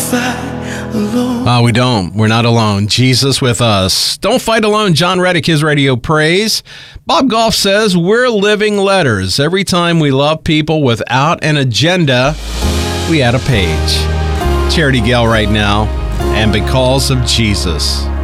fight alone. We don't. We're not alone. Jesus with us. Don't fight alone. John Reddick, His Radio Praise. Bob Goff says we're living letters. Every time we love people without an agenda, we add a page. Charity Gale right now. And because of Jesus.